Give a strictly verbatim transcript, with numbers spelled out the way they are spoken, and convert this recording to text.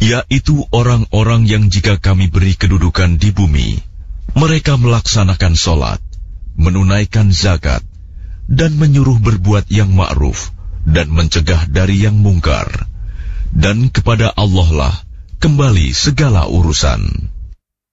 yaitu orang-orang yang jika kami beri kedudukan di bumi, mereka melaksanakan sholat, menunaikan zakat, dan menyuruh berbuat yang ma'ruf dan mencegah dari yang mungkar. Dan kepada Allah lah kembali segala urusan.